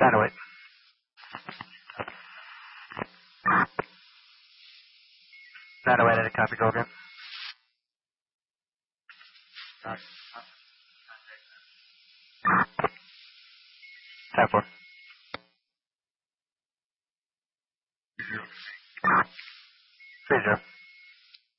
908. 908, any copy, go again. 10-4. 30.